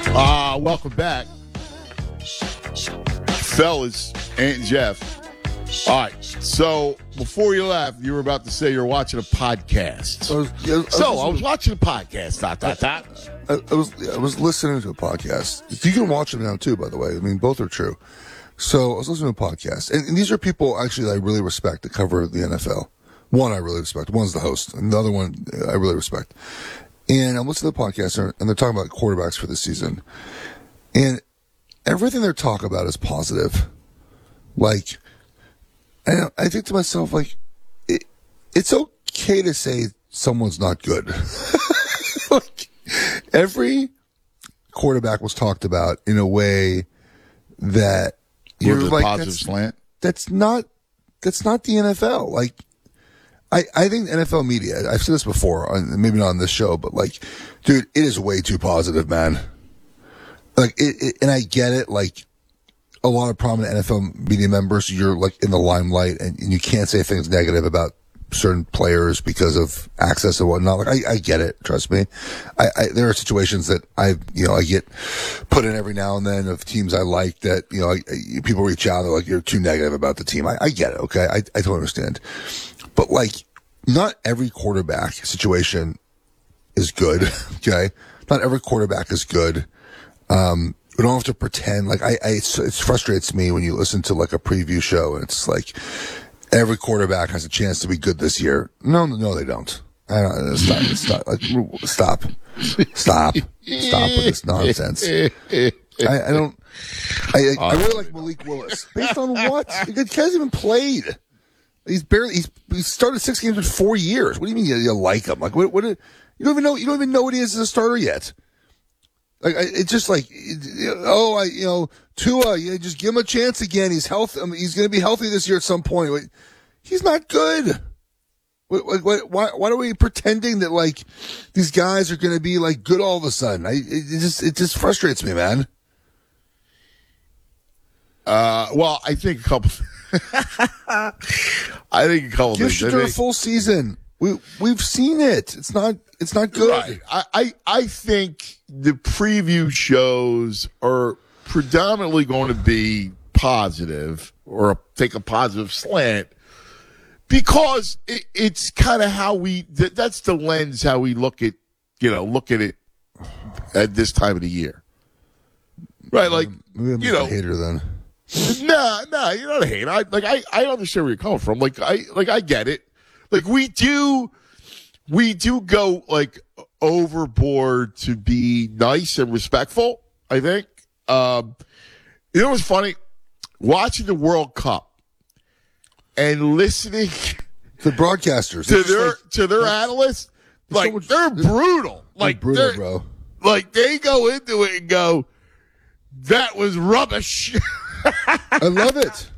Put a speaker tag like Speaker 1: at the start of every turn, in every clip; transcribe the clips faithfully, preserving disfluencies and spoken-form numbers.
Speaker 1: Uh, welcome back. Fellas, Ant and Jeff. All right, so before you left, you were about to say you were watching a podcast.
Speaker 2: I was, yeah, I was,
Speaker 1: so I was watching a podcast. Dot, dot, dot.
Speaker 2: I, I was I was listening to a podcast. You can watch them now too, by the way. I mean, both are true. So I was listening to a podcast, and, and these are people actually that I really respect that cover the N F L. One I really respect. One's the host, and the other one I really respect. And I'm listening to the podcast, and they're talking about quarterbacks for this season, and everything they're talking about is positive. Like, and I think to myself, like, it, it's okay to say someone's not good. Like, every quarterback was talked about in a way that you're like,
Speaker 1: positive
Speaker 2: that's,
Speaker 1: slant.
Speaker 2: That's not, that's not the N F L. Like, I, I think N F L media, I've said this before, maybe not on this show, but like, dude, it is way too positive, man. Like, it, it, and I get it, like, a lot of prominent N F L media members, you're like in the limelight and, and you can't say things negative about certain players because of access and whatnot. Like, I, I get it. Trust me. I, I, there are situations that I, you know, I get put in every now and then of teams I like that, you know, I, I, people reach out, they're like, you're too negative about the team. I, I get it. Okay. I, I totally understand. But like, not every quarterback situation is good. Okay. Not every quarterback is good. Um, we don't have to pretend like I, I it's, it frustrates me when you listen to like a preview show and it's like every quarterback has a chance to be good this year. No, no, they don't. I don't stop, stop, like, stop, stop, stop with this nonsense. I, I don't, I, I really like Malik Willis. Based on what? The guy's hasn't even played. He's barely, he's, he started six games in four years. What do you mean you, you like him? Like, what, what, you don't even know, you don't even know what he is as a starter yet. Like, it's just like, oh, I, you know, Tua, you just give him a chance again. He's healthy. I mean, he's going to be healthy this year at some point. He's not good. What, what, why, why are we pretending that like these guys are going to be like good all of a sudden? I, it just, it just frustrates me, man.
Speaker 1: Uh, well, I think a couple. I think a couple.
Speaker 2: Give
Speaker 1: things.
Speaker 2: Shedeur a full season. We we've seen it. It's not. It's not good.
Speaker 1: Right. I, I I think the preview shows are predominantly going to be positive or take a positive slant because it, it's kind of how we. Th- that's the lens how we look at you know look at it at this time of the year. Right. Like
Speaker 2: Maybe I'm
Speaker 1: you know.
Speaker 2: a hater then.
Speaker 1: No, no, you're not a hater. I like I, I understand where you're coming from. Like I like I get it. Like we do we do go like overboard to be nice and respectful, I think. Um you know what's funny? Watching the World Cup and listening
Speaker 2: The broadcasters
Speaker 1: to their like, to their analysts, like so much, they're brutal. Like
Speaker 2: brutal,
Speaker 1: they're,
Speaker 2: bro.
Speaker 1: Like they go into it and go, that was rubbish.
Speaker 2: I love it.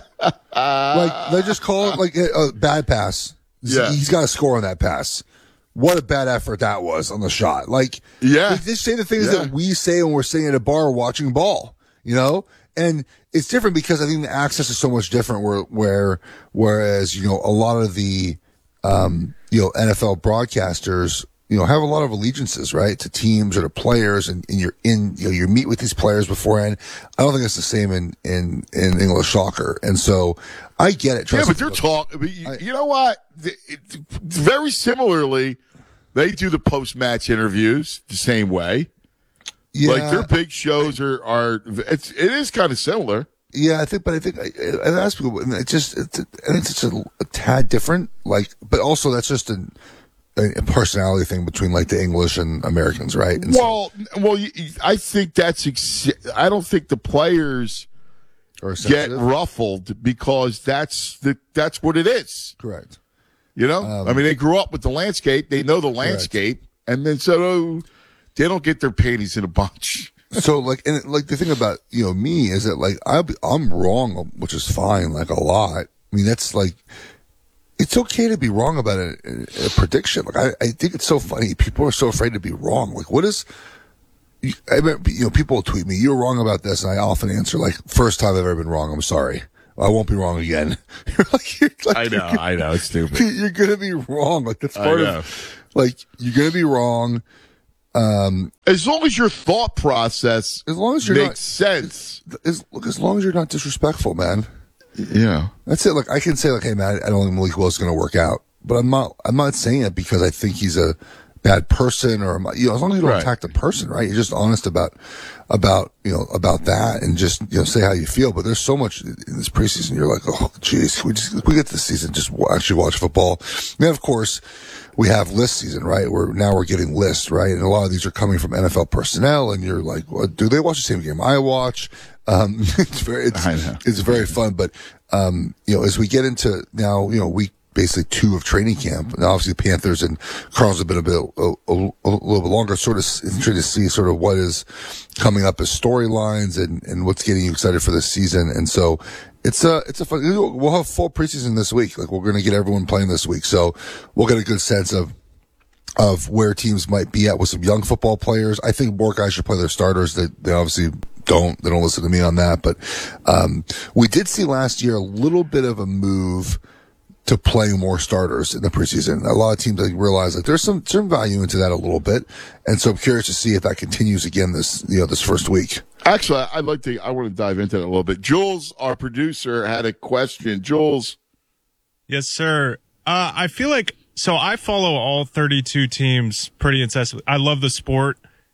Speaker 2: Like they just call it like a, a bad pass.
Speaker 1: Yeah.
Speaker 2: He's got to score on that pass. What a bad effort that was on the shot. Like,
Speaker 1: yeah,
Speaker 2: they just say the things
Speaker 1: yeah.
Speaker 2: that we say when we're sitting at a bar watching ball, you know? And it's different because I think the access is so much different where, where, whereas, you know, a lot of the, um, you know, N F L broadcasters, you know, have a lot of allegiances, right, to teams or to players, and, and you're in, you know, you meet with these players beforehand. I don't think it's the same in, in, in English soccer. And so I get it.
Speaker 1: Yeah, but they're talking, you, you know what? It, it, very similarly, they do the post-match interviews the same way.
Speaker 2: Yeah.
Speaker 1: Like their big shows are, are, it's, it is kind of similar.
Speaker 2: Yeah, I think, but I think I, I asked people, and it's just, it's, I think it's a, a tad different. Like, but also that's just an, a personality thing between like the English and Americans, right? And
Speaker 1: well, so, well, I think that's. Ex- I don't think the players get ruffled because that's the that's what it is.
Speaker 2: Correct.
Speaker 1: You know, um, I mean, they grew up with the landscape; they know the landscape, correct. And then so they don't get their panties in a bunch.
Speaker 2: So like, and like the thing about you know me is that like I I'm wrong, which is fine, like a lot. I mean, that's like. It's okay to be wrong about a, a prediction. Like I, I think it's so funny. People are so afraid to be wrong. Like what is? I mean, you know, people will tweet me, "You're wrong about this," and I often answer like, first time I've ever been wrong. I'm sorry. I won't be wrong again." You're like, you're like,
Speaker 1: I know, I know, it's stupid.
Speaker 2: You're gonna be wrong. Like that's part of. Like you're gonna be wrong. Um,
Speaker 1: as long as your thought process
Speaker 2: as long as you're
Speaker 1: makes
Speaker 2: not,
Speaker 1: sense.
Speaker 2: As, look, as long as you're not disrespectful, man.
Speaker 1: Yeah.
Speaker 2: That's it. Like, I can say, like, hey, man, I don't think Malik Will's going to work out. But I'm not, I'm not saying it because I think he's a bad person or, you know, as long as you don't
Speaker 1: right.
Speaker 2: attack the person, right? You're just honest about, about, you know, about that and just, you know, say how you feel. But there's so much in this preseason. You're like, oh, geez, we just, we get to the season, just actually watch football. And then, of course, we have list season, right? Where now we're getting lists, right? And a lot of these are coming from N F L personnel. And you're like, well, do they watch the same game I watch? Um, it's very, it's, it's very fun. But, um, you know, as we get into now, you know, week basically two of training camp, and obviously the Panthers and Cardinals have been a bit, a, a, a little bit longer, sort of interested to see sort of what is coming up as storylines and, and what's getting you excited for this season. And so it's a, it's a fun, we'll have full preseason this week. Like we're going to get everyone playing this week. So we'll get a good sense of, of where teams might be at with some young football players. I think more guys should play their starters. They, they obviously don't, they don't listen to me on that, but, um, we did see last year a little bit of a move to playing more starters in the preseason. A lot of teams like realize that there's some some value into that a little bit, and so I'm curious to see if that continues again this you know this first week.
Speaker 1: Actually, I'd like to. I want to dive into that a little bit. Jules, our producer, had a question. Jules,
Speaker 3: yes, sir. Uh, I feel like so. I follow all thirty-two teams pretty incessantly. I love the sport.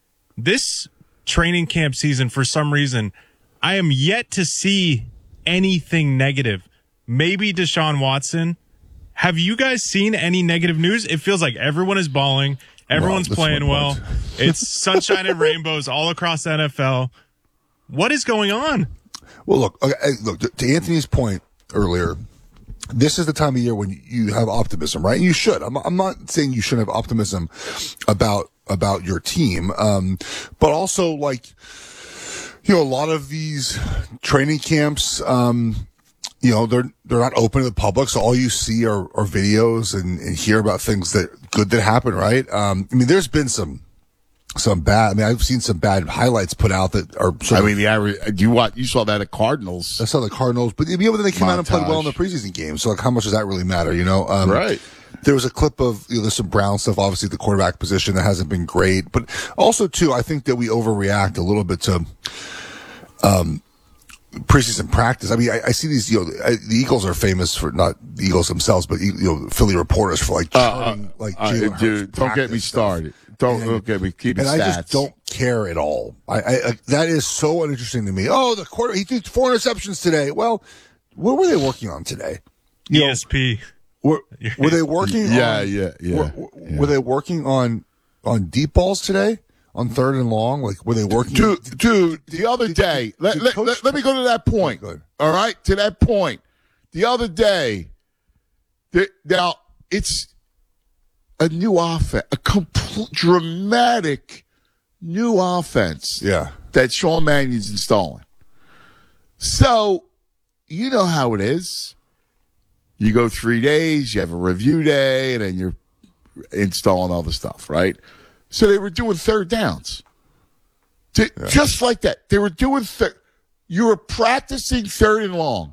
Speaker 3: This training camp season, for some reason, I am yet to see anything negative. Maybe Deshaun Watson. Have you guys seen any negative news? It feels like everyone is balling. Everyone's
Speaker 2: well,
Speaker 3: playing well. It's sunshine and rainbows all across the N F L. What is going on?
Speaker 2: Well, look, okay, look to Anthony's point earlier. This is the time of year when you have optimism, right? And you should. I'm, I'm not saying you shouldn't have optimism about about your team, um, but also like you know, a lot of these training camps. Um, You know, they're, they're not open to the public. So all you see are, are videos and, and hear about things that good that happen, right? Um, I mean, there's been some, some bad, I mean, I've seen some bad highlights put out that are,
Speaker 1: I mean, the average, you what, you saw that at Cardinals.
Speaker 2: I saw the Cardinals, but you know, then they came Montage. out and played well in the preseason game. So like, how much does that really matter? You know, um,
Speaker 1: right.
Speaker 2: There was a clip of, you know, there's some Brown stuff, obviously the quarterback position that hasn't been great, but also too, I think that we overreact a little bit to, um, preseason practice. I mean, I, I see these, you know, I, the Eagles are famous for, not the Eagles themselves, but, you know, Philly reporters for like, charting, uh, uh, like,
Speaker 1: uh, dude, don't get me started. Don't, and, don't get me, keep
Speaker 2: And
Speaker 1: stats.
Speaker 2: I just don't care at all. I, I, I, that is so uninteresting to me. Oh, the quarter, he threw four interceptions today. Well, what were they working on today?
Speaker 3: You E S P.
Speaker 2: Know, were, were they working
Speaker 1: yeah,
Speaker 2: on,
Speaker 1: yeah, yeah,
Speaker 2: were,
Speaker 1: yeah.
Speaker 2: Were they working on, on deep balls today? On third and long? Like, were they working?
Speaker 1: Dude, dude the other
Speaker 2: did,
Speaker 1: day,
Speaker 2: did,
Speaker 1: let,
Speaker 2: did
Speaker 1: let,
Speaker 2: Coach,
Speaker 1: let, let me go to that point.
Speaker 2: Good.
Speaker 1: All right? To that point. The other day, the, now, it's a new offense, a complete, dramatic new offense
Speaker 2: yeah.
Speaker 1: that Sean Mannion's installing. So, you know how it is. You go three days, you have a review day, and then you're installing all the stuff, right? So they were doing third downs. To, yeah. Just like that. They were doing third. You were practicing third and long.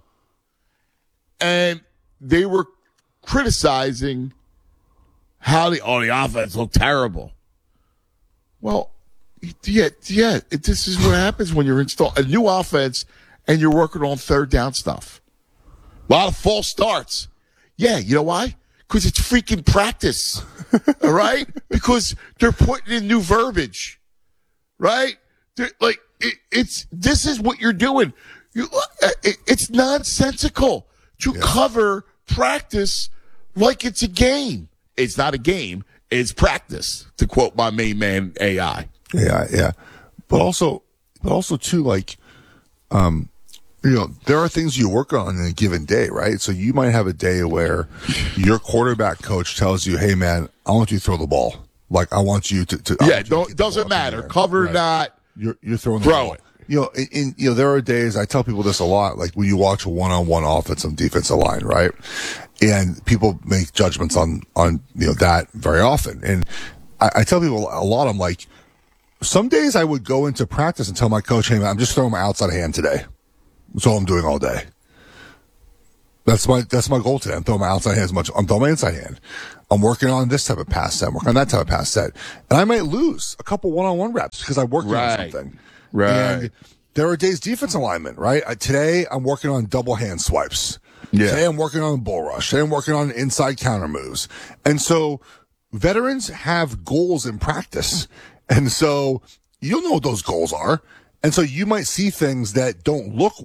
Speaker 1: And they were criticizing how the, oh, the offense looked terrible. Well, yeah, yeah. It, this is what happens when you're installing a new offense and you're working on third down stuff. A lot of false starts. Yeah, you know why? Because it's freaking practice, all right? Because they're putting in new verbiage, right? They're, like it, it's this is what you're doing. You, it, it's nonsensical to yeah. cover practice like it's a game. It's not a game. It's practice. To quote my main man A I.
Speaker 2: Yeah, yeah, but also, but also too, like, um. You know, there are things you work on in a given day, right? So you might have a day where your quarterback coach tells you, hey, man, I want you to throw the ball. Like, I want you to. to
Speaker 1: yeah, don't, doesn't matter. Cover or right. not.
Speaker 2: You're, you're throwing the
Speaker 1: throw
Speaker 2: ball.
Speaker 1: it.
Speaker 2: You know, in, in, you know, there are days, I tell people this a lot, like when you watch a one-on-one offense and defensive line, right? And people make judgments on, on, you know, that very often. And I, I tell people a lot, I'm like, some days I would go into practice and tell my coach, hey, man, I'm just throwing my outside hand today. That's all I'm doing all day. That's my that's my goal today. I'm throwing my outside hand as much. I'm throwing my inside hand. I'm working on this type of pass set. I'm working on that type of pass set. And I might lose a couple one-on-one reps because I'm working
Speaker 1: Right.
Speaker 2: on something.
Speaker 1: Right.
Speaker 2: And there are days defense alignment, right? I, today, I'm working on double hand swipes.
Speaker 1: Yeah.
Speaker 2: Today, I'm working on bull rush. Today, I'm working on inside counter moves. And so veterans have goals in practice. And so you'll know what those goals are. And so you might see things that don't look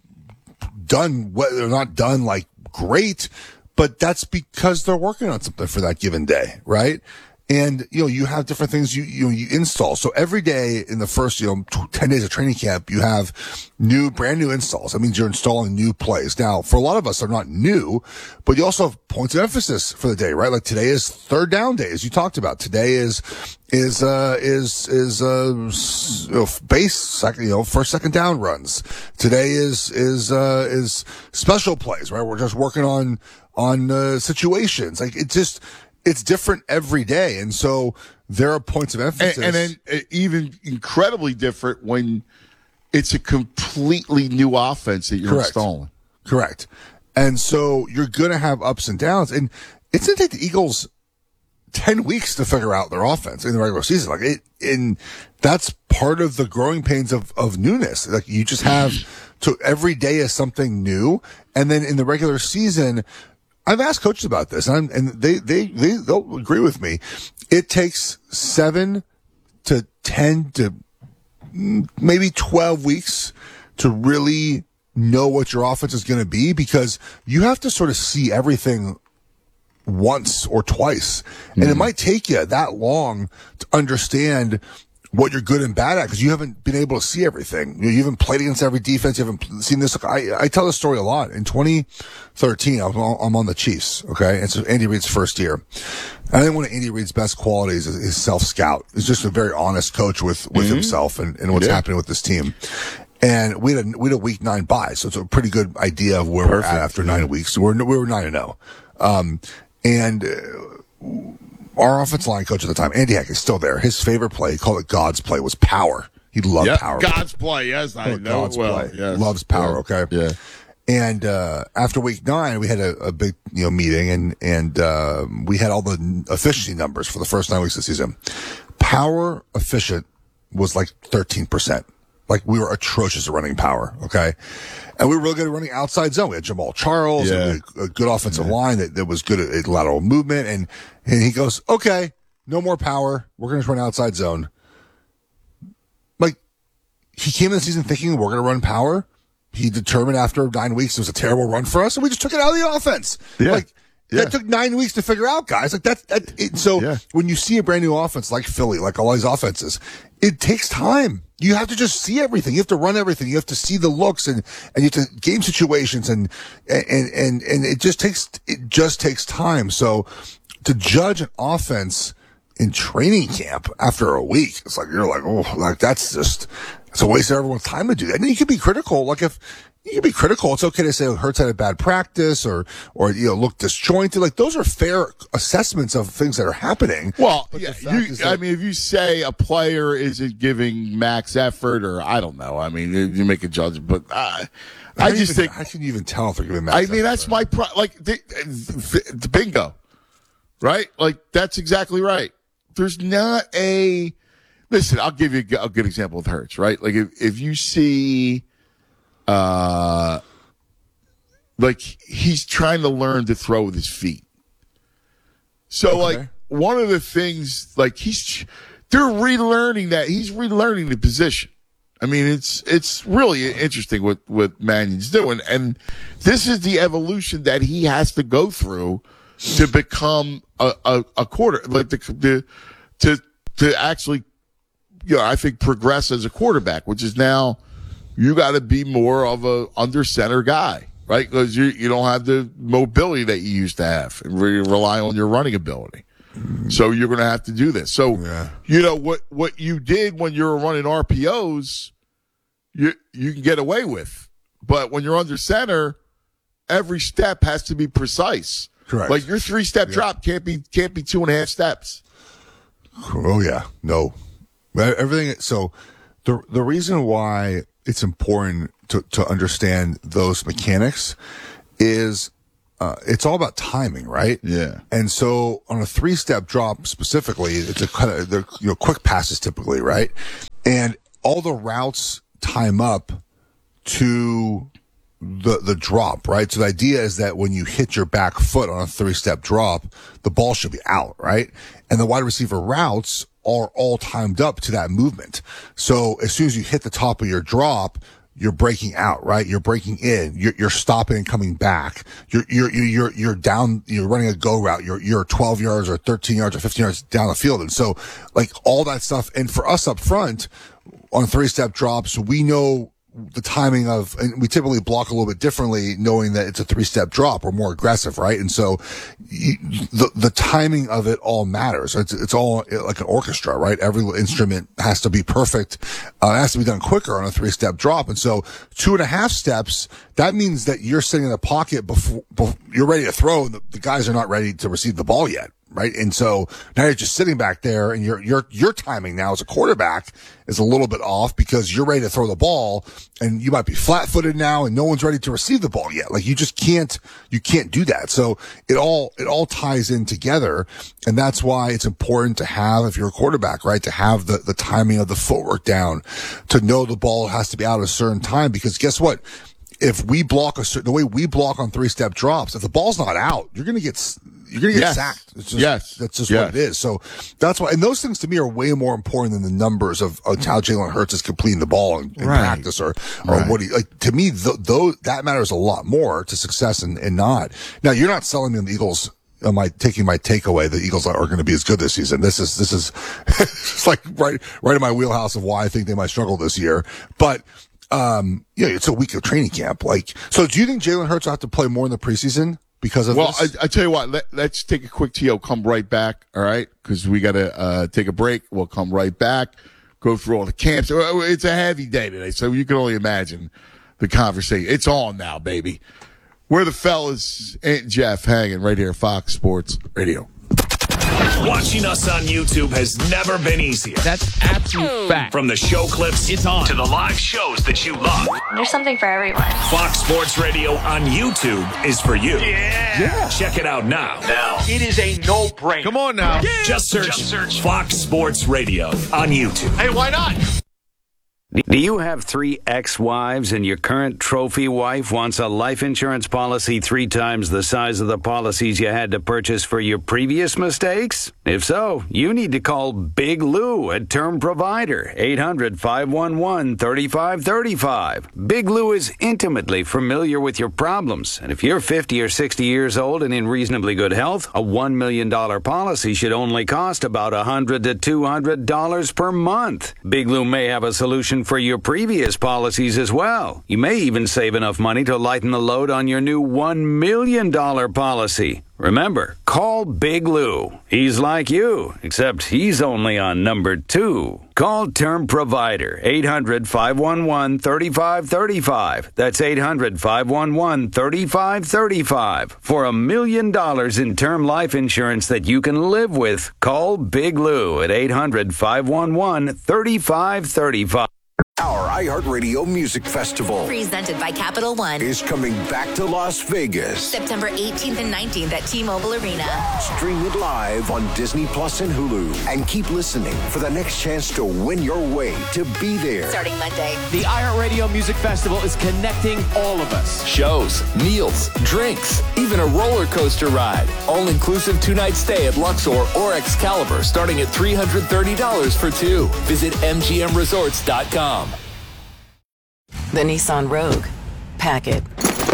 Speaker 2: done, whether they're not done like great, but that's because they're working on something for that given day, right? And, you know, you have different things you, you, you install. So every day in the first, you know, ten days of training camp, you have new, brand new installs. That means you're installing new plays. Now, for a lot of us, they're not new, but you also have points of emphasis for the day, right? Like today is third down day, as you talked about. Today is, is, uh, is, is, uh, you know, base, second, you know, first, second down runs. Today is, is, uh, is special plays, right? We're just working on, on, uh, situations. Like it just, it's different every day. And so there are points of emphasis.
Speaker 1: And, and then uh, even incredibly different when it's a completely new offense that you're
Speaker 2: Correct.
Speaker 1: installing.
Speaker 2: Correct. And so you're going to have ups and downs. And it's going to take the Eagles ten weeks to figure out their offense in the regular season. Like it, and that's part of the growing pains of, of newness. Like you just have to, every day is something new. And then in the regular season, I've asked coaches about this, and, I'm, and they, they, they, they'll agree with me. It takes seven to ten to maybe twelve weeks to really know what your offense is going to be, because you have to sort of see everything once or twice. And mm. it might take you that long to understand what you're good and bad at, because you haven't been able to see everything. You, know, you haven't played against every defense. You haven't seen this. Look, I, I tell this story a lot. In twenty thirteen, I'm on, I'm on the Chiefs, okay? And so Andy Reid's first year. I think one of Andy Reid's best qualities is, is self-scout. He's just a very honest coach with, with mm-hmm. himself and, and what's yeah. happening with this team. And we had a, we had a week nine bye, so it's a pretty good idea of where Perfect. we're at after nine weeks. We're, we were nine and oh. Um, and, uh, our offensive line coach at the time, Andy Heck, is still there. His favorite play, he called it God's play, was power. He loved
Speaker 1: yep,
Speaker 2: power.
Speaker 1: God's play, yes, I know
Speaker 2: God's
Speaker 1: well.
Speaker 2: play.
Speaker 1: Yes.
Speaker 2: Loves power,
Speaker 1: yeah.
Speaker 2: okay?
Speaker 1: Yeah.
Speaker 2: And uh after week nine, we had a, a big, you know, meeting, and and uh, we had all the efficiency numbers for the first nine weeks of the season. Power efficient was like thirteen percent. Like we were atrocious at running power, okay? And we were really good at running outside zone. We had Jamal Charles,
Speaker 1: yeah.
Speaker 2: and we had a good offensive
Speaker 1: yeah.
Speaker 2: line that, that was good at, at lateral movement. And, and he goes, okay, no more power. We're going to run outside zone. Like, he came in the season thinking we're going to run power. He determined after nine weeks it was a terrible run for us, and we just took it out of the offense.
Speaker 1: Yeah.
Speaker 2: Like,
Speaker 1: yeah.
Speaker 2: that took nine weeks to figure out, guys. Like, that, that it, so
Speaker 1: yeah.
Speaker 2: when you see a brand new offense like Philly, like all these offenses, it takes time. You have to just see everything. You have to run everything. You have to see the looks and, and you have to game situations and, and, and, and it just takes, it just takes time. So to judge an offense in training camp after a week, it's like, you're like, oh, like that's just, it's a waste of everyone's time to do that. And you can be critical. Like if, you can be critical. It's okay to say, oh, Hurts had a bad practice or, or, you know, look disjointed. Like those are fair assessments of things that are happening.
Speaker 1: Well,
Speaker 2: but
Speaker 1: yeah, you,
Speaker 2: that,
Speaker 1: I mean, if you say a player isn't giving max effort, or I don't know, I mean, you make a judgment, but uh, I just
Speaker 2: even,
Speaker 1: think,
Speaker 2: how can you even tell if they're giving max
Speaker 1: I
Speaker 2: effort?
Speaker 1: mean, that's my, pro- like, the, the bingo, right? Like, that's exactly right. There's not a, listen, I'll give you a, a good example with Hurts, right? Like, if, if you see, Uh, like he's trying to learn to throw with his feet. So
Speaker 2: okay.
Speaker 1: like one of the things, like he's, they're relearning that he's relearning the position. I mean, it's, it's really interesting what, what Mannion's doing. And this is the evolution that he has to go through to become a, a, a quarter, like the, the, to, to actually, you know, I think progress as a quarterback, which is now, you got to be more of a under center guy, right? Because you you don't have the mobility that you used to have, and really rely on your running ability. So you're going to have to do this. So
Speaker 2: yeah.
Speaker 1: you know what what you did when you were running R P Os, you you can get away with, but when you're under center, every step has to be precise.
Speaker 2: Correct.
Speaker 1: Like your three step
Speaker 2: yeah.
Speaker 1: drop can't be can't be two and a half steps.
Speaker 2: Oh yeah, no, everything. So the the reason why it's important to, to understand those mechanics is uh, it's all about timing, right?
Speaker 1: Yeah.
Speaker 2: And so on a three-step drop specifically, it's a kind of, they're, you know, quick passes typically, right? And all the routes time up to the the drop, right? So the idea is that when you hit your back foot on a three-step drop, the ball should be out, right? And the wide receiver routes are all timed up to that movement. So as soon as you hit the top of your drop, you're breaking out, right? You're breaking in. You're, you're stopping and coming back. You're, you're, you're, you're down, you're running a go route. You're, you're twelve yards or thirteen yards or fifteen yards down the field. And so like all that stuff. And for us up front on three-step drops, we know the timing of, and we typically block a little bit differently knowing that it's a three-step drop. We're more aggressive, right? And so you, the, the timing of it all matters. It's, it's all like an orchestra, right? Every instrument has to be perfect. Uh, it has to be done quicker on a three-step drop. And so two and a half steps, that means that you're sitting in the pocket before, before you're ready to throw and the, the guys are not ready to receive the ball yet. Right. And so now you're just sitting back there and your, your, your timing now as a quarterback is a little bit off because you're ready to throw the ball and you might be flat footed now and no one's ready to receive the ball yet. Like you just can't, you can't do that. So it all, it all ties in together. And that's why it's important to have, if you're a quarterback, right, to have the, the timing of the footwork down, to know the ball has to be out at a certain time because guess what? If we block a certain, the way we block on three step drops, if the ball's not out, you're going to get, you're going to get
Speaker 1: yes.
Speaker 2: sacked. It's just,
Speaker 1: yes.
Speaker 2: That's just
Speaker 1: yes.
Speaker 2: what it is. So that's why, and those things to me are way more important than the numbers of, of how Jalen Hurts is completing the ball in, in
Speaker 1: right.
Speaker 2: practice or, or
Speaker 1: right.
Speaker 2: what he, like, to me, th- those, that matters a lot more to success and, and not. Now, you're not selling me on the Eagles. Am I taking my takeaway? The Eagles are going to be as good this season. This is, this is, it's like right, right in my wheelhouse of why I think they might struggle this year. But, Um, yeah, it's a week of training camp. Like, so do you think Jalen Hurts will have to play more in the preseason because of
Speaker 1: well,
Speaker 2: this?
Speaker 1: Well, I, I tell you what, let, let's take a quick T O, come right back. All right. Cause we got to, uh, take a break. We'll come right back, go through all the camps. It's a heavy day today. So you can only imagine the conversation. It's on now, baby. We're the fellas, Aunt Jeff hanging right here, Fox Sports Radio.
Speaker 4: Watching us on YouTube has never been easier.
Speaker 5: That's absolute fact.
Speaker 4: From the show clips
Speaker 5: it's on.
Speaker 4: to the live shows that you love.
Speaker 6: There's something for everyone.
Speaker 4: Fox Sports Radio on YouTube is for you.
Speaker 5: Yeah.
Speaker 4: yeah. Check it out now. Now.
Speaker 5: It is a no-brainer. Come on now.
Speaker 4: Yeah. Just search, Just search Fox Sports Radio on YouTube.
Speaker 5: Hey, why not?
Speaker 7: Do you have three ex-wives and your current trophy wife wants a life insurance policy three times the size of the policies you had to purchase for your previous mistakes? If so, you need to call Big Lou at Term Provider, eight hundred, five one one, three five three five. Big Lou is intimately familiar with your problems, and if you're fifty or sixty years old and in reasonably good health, a one million dollars policy should only cost about one hundred to two hundred dollars per month. Big Lou may have a solution for your previous policies as well. You may even save enough money to lighten the load on your new one million dollars policy. Remember, call Big Lou. He's like you, except he's only on number two. Call Term Provider, eight hundred, five one one, three five three five. That's eight hundred, five one one, three five three five. For a million dollars in term life insurance that you can live with, call Big Lou at eight hundred, five one one, three five three five.
Speaker 8: Our iHeartRadio Music Festival,
Speaker 9: presented by Capital One,
Speaker 8: is coming back to Las Vegas.
Speaker 9: September eighteenth and nineteenth at T-Mobile Arena.
Speaker 8: Stream it live on Disney Plus and Hulu. And keep listening for the next chance to win your way to be there.
Speaker 9: Starting Monday.
Speaker 5: The iHeartRadio Music Festival is connecting all of us. Shows, meals, drinks, even a roller coaster ride. All-inclusive two-night stay at Luxor or Excalibur starting at three hundred thirty dollars for two. Visit M G M resorts dot com.
Speaker 10: The Nissan Rogue. Pack it.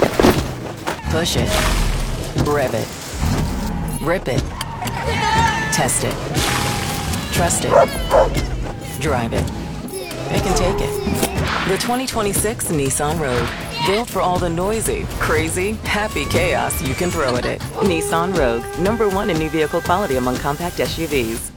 Speaker 10: Push it. Rev it. Rip it. Test it. Trust it. Drive it. It can take it. The twenty twenty-six Nissan Rogue. Built for all the noisy, crazy, happy chaos you can throw at it. Nissan Rogue. Number one in new vehicle quality among compact S U Vs.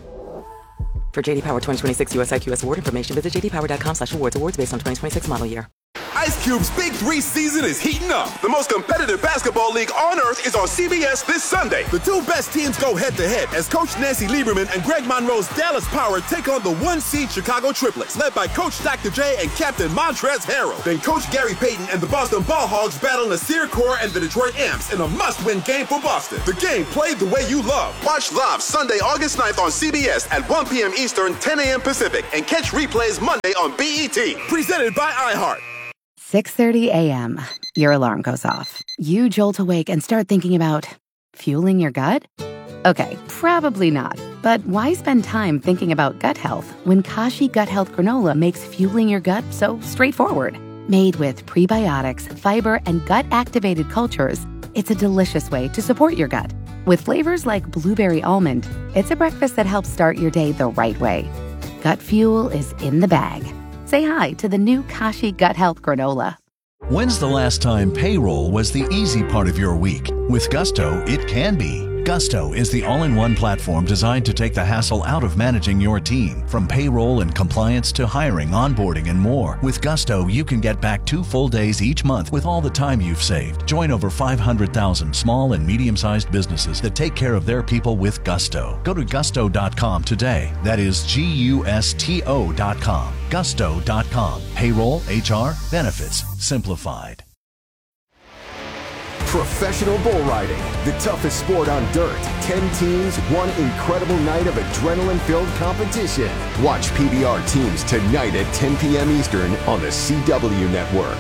Speaker 10: For J D Power twenty twenty-six U S I Q S award information, visit j d power dot com slash awards. Awards based on twenty twenty-six model year.
Speaker 6: Ice Cube's Big Three season is heating up. The most competitive basketball league on earth is on C B S this Sunday. The two best teams go head-to-head as Coach Nancy Lieberman and Greg Monroe's Dallas Power take on the one-seed Chicago Triplets, led by Coach Doctor J and Captain Montrezl Harrell. Then Coach Gary Payton and the Boston Ball Hogs battle Nasir Kaur and the Detroit Amps in a must-win game for Boston. The game played the way you love. Watch live Sunday, August ninth on C B S at one p.m. Eastern, ten a.m. Pacific, and catch replays Monday on B E T. Presented by iHeart.
Speaker 11: six thirty a.m. Your alarm goes off. You jolt awake and start thinking about fueling your gut? Okay, probably not. But why spend time thinking about gut health when Kashi Gut Health Granola makes fueling your gut so straightforward? Made with prebiotics, fiber, and gut-activated cultures, it's a delicious way to support your gut. With flavors like blueberry almond, it's a breakfast that helps start your day the right way. Gut fuel is in the bag. Say hi to the new Kashi Gut Health Granola.
Speaker 12: When's the last time payroll was the easy part of your week? With Gusto, it can be. Gusto is the all-in-one platform designed to take the hassle out of managing your team. From payroll and compliance to hiring, onboarding, and more. With Gusto, you can get back two full days each month with all the time you've saved. Join over five hundred thousand small and medium-sized businesses that take care of their people with Gusto. Go to gusto dot com today. That is G U S T O dot com. gusto dot com. Payroll, H R, benefits, simplified.
Speaker 8: Professional bull riding, the toughest sport on dirt. Ten teams, one incredible night of adrenaline-filled competition. Watch P B R teams tonight at ten p.m. Eastern on the C W Network.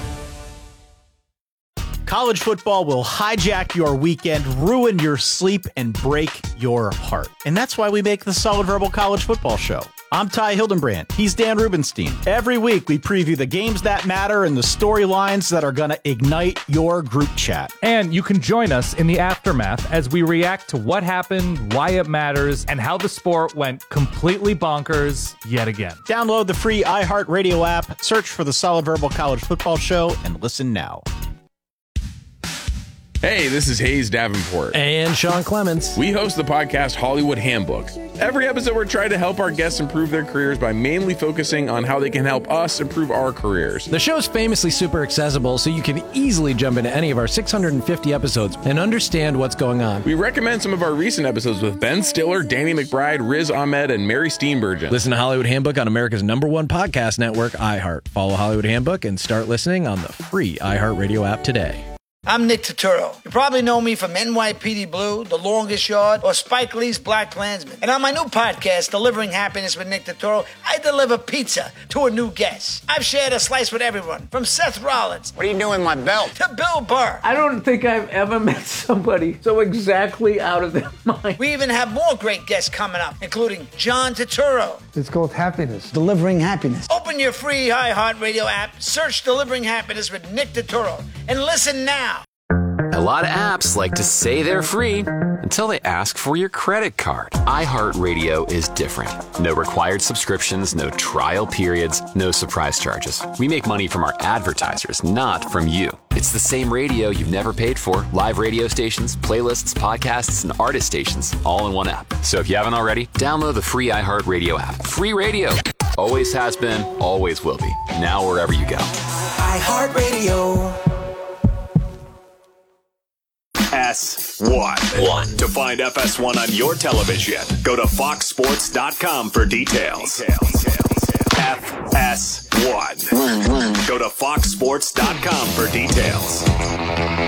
Speaker 13: College football will hijack your weekend, ruin your sleep, and break your heart. And that's why we make the Solid Verbal College Football Show. I'm Ty Hildenbrand. He's Dan Rubenstein. Every week, we preview the games that matter and the storylines that are going to ignite your group chat.
Speaker 14: And you can join us in the aftermath as we react to what happened, why it matters, and how the sport went completely bonkers yet again.
Speaker 13: Download the free iHeartRadio app, search for the Solid Verbal College Football Show, and listen now.
Speaker 15: Hey, this is Hayes Davenport.
Speaker 16: And Sean Clements.
Speaker 15: We host the podcast Hollywood Handbook. Every episode, we're trying to help our guests improve their careers by mainly focusing on how they can help us improve our careers.
Speaker 16: The show's famously super accessible, so you can easily jump into any of our six hundred fifty episodes and understand what's going on.
Speaker 15: We recommend some of our recent episodes with Ben Stiller, Danny McBride, Riz Ahmed, and Mary Steenburgen.
Speaker 16: Listen to Hollywood Handbook on America's number one podcast network, iHeart. Follow Hollywood Handbook and start listening on the free iHeartRadio app today.
Speaker 17: I'm Nick Turturro. You probably know me from N Y P D Blue, The Longest Yard, or Spike Lee's Black Klansman. And on my new podcast, Delivering Happiness with Nick Turturro, I deliver pizza to a new guest. I've shared a slice with everyone, from Seth Rollins.
Speaker 18: What are you doing with my belt?
Speaker 17: To Bill Burr.
Speaker 19: I don't think I've ever met somebody so exactly out of their mind.
Speaker 17: We even have more great guests coming up, including John Turturro.
Speaker 20: It's called Happiness. Delivering Happiness.
Speaker 17: Open your free iHeartRadio app, search Delivering Happiness with Nick Turturro, and listen now.
Speaker 21: A lot of apps like to say they're free until they ask for your credit card. iHeartRadio is different. No required subscriptions, no trial periods, no surprise charges. We make money from our advertisers, not from you. It's the same radio you've never paid for. Live radio stations, playlists, podcasts, and artist stations, all in one app. So if you haven't already, download the free iHeartRadio app. Free radio. Always has been, always will be. Now wherever you go.
Speaker 8: iHeartRadio.
Speaker 4: S one. One. To find F S one on your television, go to fox sports dot com for details. F S one. Go to fox sports dot com for details.